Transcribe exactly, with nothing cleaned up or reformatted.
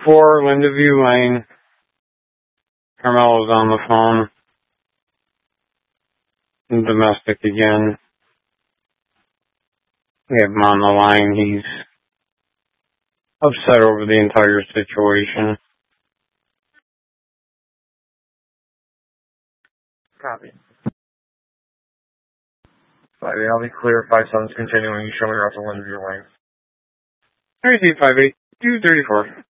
four, Lindview Lane. Carmelo's on the phone. Domestic again. We have him on the line. He's upset over the entire situation. Copy. five eight, I'll be clear. five seven's continuing. You show me around to Lindview Lane. Three five eight two thirty four.